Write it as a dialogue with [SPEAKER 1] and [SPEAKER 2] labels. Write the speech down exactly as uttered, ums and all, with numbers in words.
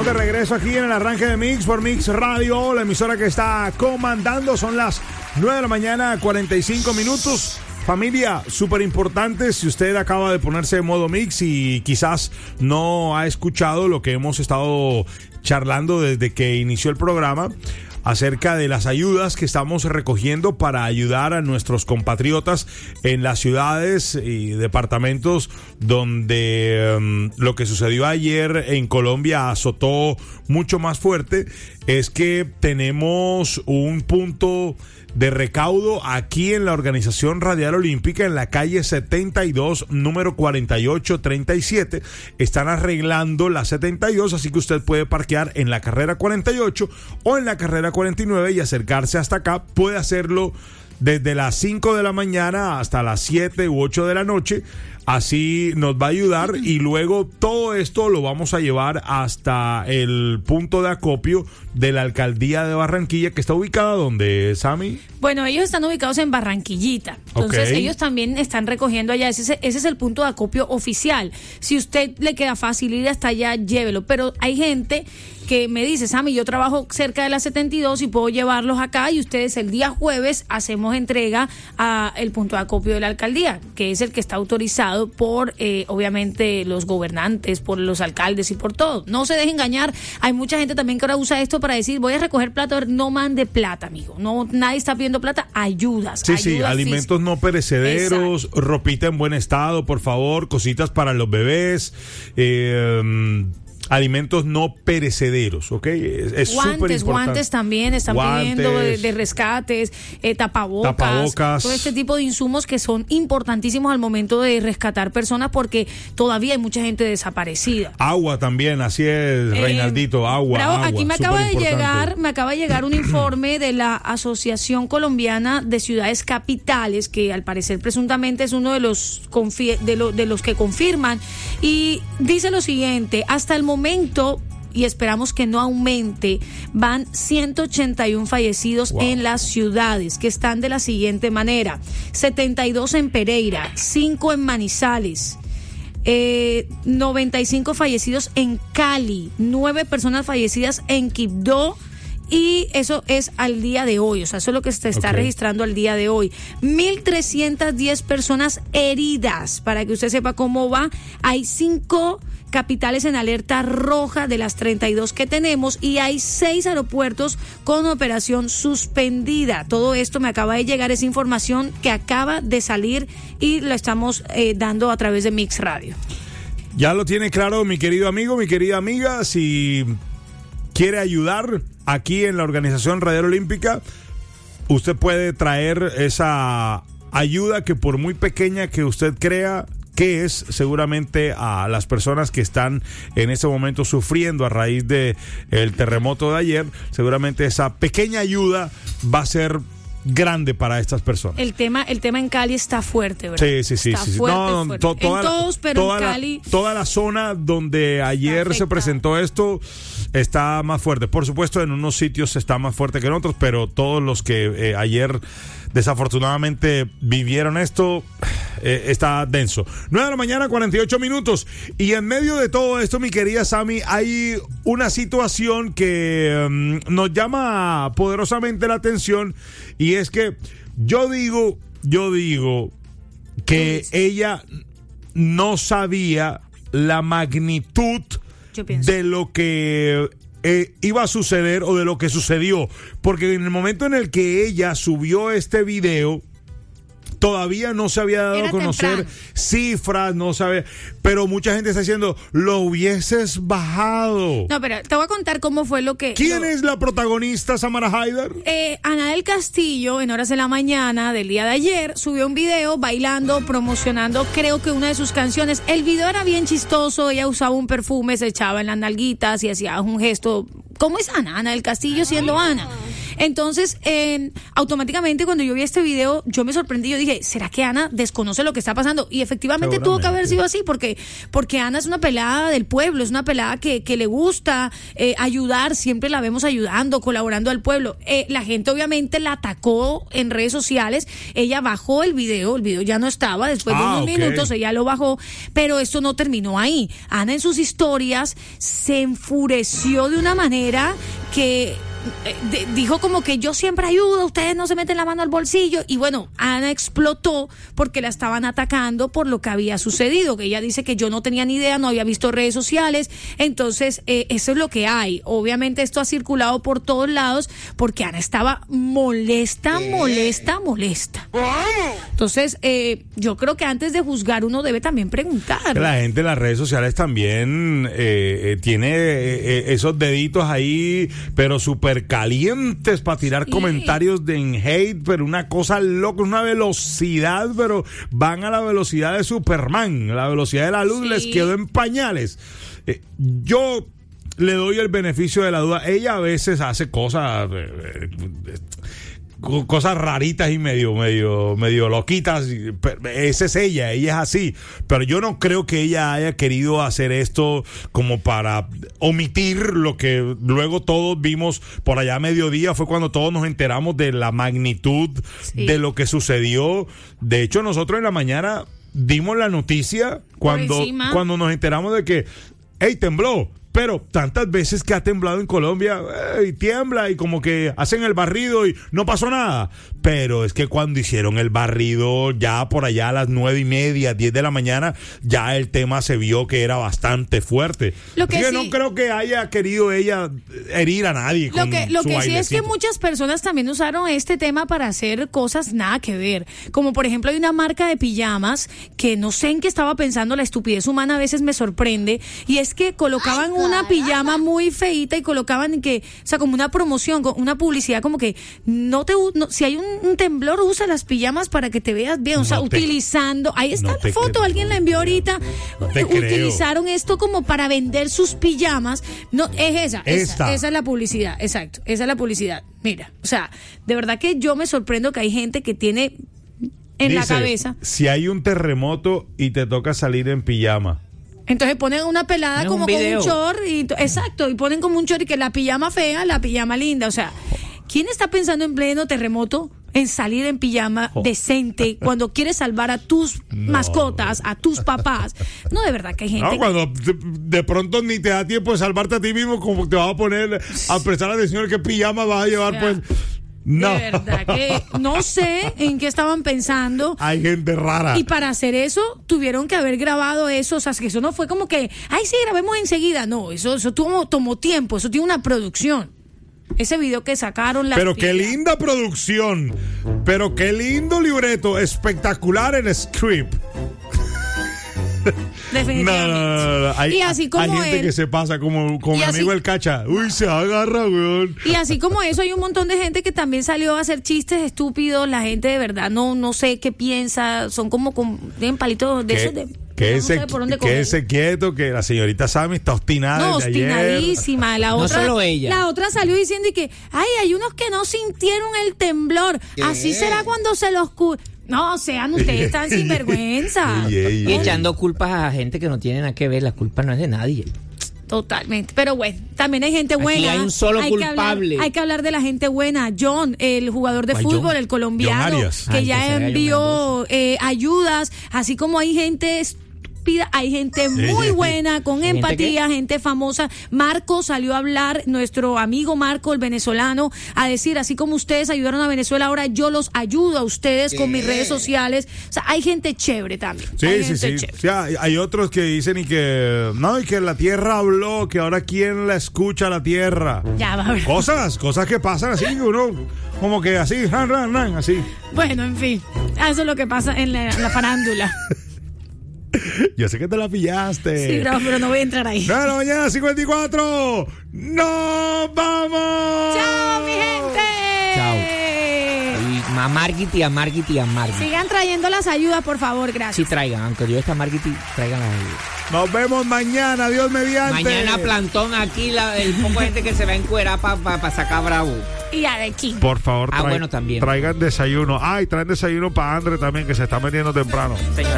[SPEAKER 1] de regreso aquí en el arranque de Mix por Mix Radio, la emisora que está comandando. Son las nueve de la mañana, cuarenta y cinco minutos. Familia, súper importante, si usted acaba de ponerse en modo Mix y quizás no ha escuchado lo que hemos estado charlando desde que inició el programa, acerca de las ayudas que estamos recogiendo para ayudar a nuestros compatriotas en las ciudades y departamentos donde um, lo que sucedió ayer en Colombia azotó mucho más fuerte. Es que tenemos un punto de recaudo aquí en la Organización Radial Olímpica, en la calle setenta y dos, número cuarenta y ocho treinta y siete. Están arreglando la setenta y dos, así que usted puede parquear en la carrera cuarenta y ocho o en la carrera cuarenta y nueve y acercarse hasta acá. Puede hacerlo desde las cinco de la mañana hasta las siete u ocho de la noche. Así nos va a ayudar y luego todo esto lo vamos a llevar hasta el punto de acopio de la alcaldía de Barranquilla, que está ubicada ¿dónde, Sammy?
[SPEAKER 2] Bueno, ellos están ubicados en Barranquillita, entonces okay. Ellos también están recogiendo allá, ese, ese es el punto de acopio oficial. Si usted le queda fácil ir hasta allá, llévelo, pero hay gente que me dice, Sammy, yo trabajo cerca de la setenta y dos y puedo llevarlos acá, y ustedes el día jueves hacemos entrega a el punto de acopio de la alcaldía, que es el que está autorizado por, eh, obviamente, los gobernantes, por los alcaldes y por todo. No se deje engañar, hay mucha gente también que ahora usa esto para decir, voy a recoger plata. No mande plata, amigo, no, nadie está pidiendo plata, ayudas.
[SPEAKER 1] Sí,
[SPEAKER 2] ayudas
[SPEAKER 1] sí, alimentos físicas. No perecederos, exacto. Ropita en buen estado, por favor, cositas para los bebés, eh... alimentos no perecederos, ¿ok? Es, es
[SPEAKER 2] guantes,
[SPEAKER 1] súper importante.
[SPEAKER 2] Guantes también están guantes, pidiendo de, de rescates, eh, tapabocas,
[SPEAKER 1] tapabocas,
[SPEAKER 2] todo este tipo de insumos que son importantísimos al momento de rescatar personas, porque todavía hay mucha gente desaparecida. Agua
[SPEAKER 1] también, así es, eh, Reinaldito, agua,
[SPEAKER 2] bravo,
[SPEAKER 1] agua.
[SPEAKER 2] Aquí me acaba de llegar, me acaba de llegar un informe de la Asociación Colombiana de Ciudades Capitales, que al parecer presuntamente es uno de los confi- de, lo, de los que confirman, y dice lo siguiente: hasta el momento momento, y esperamos que no aumente, van ciento ochenta y uno fallecidos wow. en las ciudades, que están de la siguiente manera: setenta y dos en Pereira, cinco en Manizales, eh, noventa y cinco fallecidos en Cali, nueve personas fallecidas en Quibdó. Y eso es al día de hoy, o sea, eso es lo que se está okay. registrando al día de hoy. mil trescientas diez personas heridas, para que usted sepa cómo va. Hay cinco capitales en alerta roja de las treinta y dos que tenemos, y hay seis aeropuertos con operación suspendida. Todo esto me acaba de llegar, esa información que acaba de salir y lo estamos eh, dando a través de Mix Radio.
[SPEAKER 1] Ya lo tiene claro, mi querido amigo, mi querida amiga. Si quiere ayudar aquí en la Organización Radial Olímpica, usted puede traer esa ayuda que, por muy pequeña que usted crea que es, seguramente a las personas que están en este momento sufriendo a raíz de el terremoto de ayer, seguramente esa pequeña ayuda va a ser grande para estas personas.
[SPEAKER 2] El tema, el tema en Cali está fuerte, ¿verdad?
[SPEAKER 1] Sí, sí, sí.
[SPEAKER 2] Está
[SPEAKER 1] sí, sí.
[SPEAKER 2] fuerte,
[SPEAKER 1] No,
[SPEAKER 2] fuerte.
[SPEAKER 1] To, toda
[SPEAKER 2] en todos, pero
[SPEAKER 1] toda
[SPEAKER 2] en Cali.
[SPEAKER 1] La, toda la zona donde ayer se presentó esto está más fuerte. Por supuesto, en unos sitios está más fuerte que en otros, pero todos los que eh, ayer desafortunadamente vivieron esto, eh, está denso. nueve de la mañana, cuarenta y ocho minutos. Y en medio de todo esto, mi querida Sammy, hay una situación que um, nos llama poderosamente la atención, y es que yo digo, yo digo que ella no sabía la magnitud de lo que eh, iba a suceder o de lo que sucedió, porque en el momento en el que ella subió este video, todavía no se había dado Era a conocer temprano. cifras, no sabe, pero mucha gente está diciendo, lo hubieses bajado.
[SPEAKER 2] No, pero te voy a contar cómo fue lo que...
[SPEAKER 1] ¿Quién
[SPEAKER 2] lo,
[SPEAKER 1] es la protagonista, Samara Haidar?
[SPEAKER 2] Eh, Ana del Castillo, en horas de la mañana del día de ayer, subió un video bailando, promocionando, creo que una de sus canciones. El video era bien chistoso, ella usaba un perfume, se echaba en las nalguitas y hacía un gesto. ¿Cómo es Ana? Ana del Castillo siendo Ana. Entonces, eh, automáticamente cuando yo vi este video, yo me sorprendí, yo dije, ¿será que Ana desconoce lo que está pasando? Y efectivamente tuvo que haber sido así, porque, porque Ana es una pelada del pueblo, es una pelada que, que le gusta eh, ayudar, siempre la vemos ayudando, colaborando al pueblo. Eh, la gente obviamente la atacó en redes sociales, ella bajó el video, el video ya no estaba, después de
[SPEAKER 1] ah,
[SPEAKER 2] unos
[SPEAKER 1] okay.
[SPEAKER 2] minutos ella lo bajó, pero esto no terminó ahí. Ana en sus historias se enfureció de una manera que de, dijo como que yo siempre ayudo, ustedes no se meten la mano al bolsillo, y bueno, Ana explotó porque la estaban atacando por lo que había sucedido, que ella dice que yo no tenía ni idea, no había visto redes sociales. Entonces eh, eso es lo que hay. Obviamente esto ha circulado por todos lados porque Ana estaba molesta, molesta, molesta. Entonces eh, yo creo que antes de juzgar uno debe también preguntar.
[SPEAKER 1] La gente en las redes sociales también eh, eh, tiene eh, esos deditos ahí, pero súper calientes para tirar sí. comentarios de en hate, pero una cosa loca, una velocidad, pero van a la velocidad de Superman, la velocidad de la luz sí. les quedó en pañales. Eh, yo le doy el beneficio de la duda. Ella a veces hace cosas eh, eh, cosas raritas y medio, medio, medio loquitas. Esa es ella, ella es así. Pero yo no creo que ella haya querido hacer esto como para omitir lo que luego todos vimos por allá a mediodía. Fue cuando todos nos enteramos de la magnitud sí. de lo que sucedió. De hecho, nosotros en la mañana dimos la noticia cuando, cuando nos enteramos de que, hey, tembló. Pero tantas veces que ha temblado en Colombia, y tiembla y como que hacen el barrido y no pasó nada. Pero es que cuando hicieron el barrido ya por allá a las nueve y media, diez de la mañana, ya el tema se vio que era bastante fuerte. Lo que, sí, no creo que haya querido ella herir a nadie.
[SPEAKER 2] Lo
[SPEAKER 1] con
[SPEAKER 2] que, lo
[SPEAKER 1] su
[SPEAKER 2] que sí
[SPEAKER 1] bailecito.
[SPEAKER 2] es que muchas personas también usaron este tema para hacer cosas nada que ver. Como por ejemplo hay una marca de pijamas que no sé en qué estaba pensando, la estupidez humana a veces me sorprende, y es que colocaban Ay, una pijama muy feíta y colocaban que, o sea, como una promoción, una publicidad como que no te, no, si hay un, un temblor, usa las pijamas para que te veas bien, o sea, no te, utilizando, ahí está no la foto, creo, alguien la envió ahorita,
[SPEAKER 1] no
[SPEAKER 2] utilizaron creo. esto como para vender sus pijamas, no, es esa, esa, esa es la publicidad, exacto, esa es la publicidad, mira, o sea, de verdad que yo me sorprendo que hay gente que tiene en
[SPEAKER 1] Dice,
[SPEAKER 2] la cabeza.
[SPEAKER 1] Si hay un terremoto y te toca salir en pijama.
[SPEAKER 2] Entonces ponen una pelada como
[SPEAKER 3] un
[SPEAKER 2] con un short, y, exacto, y ponen como un short y que la pijama fea, la pijama linda, o sea, ¿quién está pensando en pleno terremoto en salir en pijama oh. decente cuando quieres salvar a tus no. mascotas, a tus papás? No, de verdad que hay gente...
[SPEAKER 1] No, cuando de, de pronto ni te da tiempo de salvarte a ti mismo, como te vas a poner a prestar atención a qué pijama vas a llevar, o sea, pues... No.
[SPEAKER 2] De verdad que no sé en qué estaban pensando.
[SPEAKER 1] Hay gente rara.
[SPEAKER 2] Y para hacer eso tuvieron que haber grabado eso, o sea, que eso no fue como que, ay, sí, grabemos enseguida. No, eso, eso tomó, tomó tiempo, eso tiene una producción. Ese video que sacaron las
[SPEAKER 1] Pero
[SPEAKER 2] pilas.
[SPEAKER 1] qué linda producción. Pero qué lindo libreto, espectacular el script.
[SPEAKER 2] Definitivamente.
[SPEAKER 1] No, no, no, no. Hay,
[SPEAKER 2] y así como
[SPEAKER 1] hay gente
[SPEAKER 2] él,
[SPEAKER 1] que se pasa como, como mi amigo el Cacha. Uy, se agarra, weón.
[SPEAKER 2] Y así como eso, hay un montón de gente que también salió a hacer chistes estúpidos. La gente de verdad no, no sé qué piensa. Son como con tienen palitos de esos de.
[SPEAKER 1] Quédese,
[SPEAKER 2] no sé por dónde
[SPEAKER 1] quédese quieto, que la señorita Sammy está obstinada.
[SPEAKER 2] No,
[SPEAKER 1] desde
[SPEAKER 2] obstinadísima.
[SPEAKER 1] Ayer.
[SPEAKER 2] La otra,
[SPEAKER 3] no solo ella.
[SPEAKER 2] La otra salió diciendo y que, ay, hay unos que no sintieron el temblor. ¿Qué? Así será cuando se los cu No, sean ustedes tan sinvergüenza.
[SPEAKER 3] Y echando culpas a gente que no tiene nada que ver. La culpa no es de nadie.
[SPEAKER 2] Totalmente, pero bueno, también hay gente buena.
[SPEAKER 3] Aquí hay un solo
[SPEAKER 2] hay
[SPEAKER 3] culpable.
[SPEAKER 2] Que hablar, hay que hablar de la gente buena. John, el jugador de Ay, fútbol, John, el colombiano, que Ay, ya que envió eh, ayudas, así como hay gente hay gente muy buena, con empatía, gente, gente famosa. Marco salió a hablar, nuestro amigo Marco, el venezolano, a decir, así como ustedes ayudaron a Venezuela, ahora yo los ayudo a ustedes con mis redes sociales. O sea, hay gente chévere también.
[SPEAKER 1] Sí,
[SPEAKER 2] hay
[SPEAKER 1] sí,
[SPEAKER 2] gente
[SPEAKER 1] sí. sí hay, hay otros que dicen y que, no, y que la tierra habló, que ahora quién la escucha la tierra.
[SPEAKER 2] Ya va a ver.
[SPEAKER 1] Cosas, cosas que pasan así, uno, como que así, ran, ran, ran, así.
[SPEAKER 2] Bueno, en fin, eso es lo que pasa en la, en la farándula.
[SPEAKER 1] Yo sé que te la pillaste.
[SPEAKER 2] Sí, bravo, pero no voy a entrar ahí.
[SPEAKER 1] nueve de la mañana, cincuenta y cuatro. ¡Nos vamos!
[SPEAKER 2] ¡Chao, mi gente!
[SPEAKER 3] Chao. Y mamá. Amarguiti, amarguiti, amarguiti.
[SPEAKER 2] Sigan trayendo las ayudas, por favor, gracias.
[SPEAKER 3] Sí, traigan, aunque yo esta amarguiti, traigan las ayudas.
[SPEAKER 1] Nos vemos mañana, Dios mediante.
[SPEAKER 3] Mañana plantón aquí, la, el poco de gente que se va a encuerar para pa, pa sacar bravo.
[SPEAKER 2] Y Arequín.
[SPEAKER 1] Por favor,
[SPEAKER 3] Ah,
[SPEAKER 1] trai-
[SPEAKER 3] bueno, también.
[SPEAKER 1] traigan desayuno. Ay, traen desayuno para André también, que se está metiendo temprano.
[SPEAKER 3] Señora.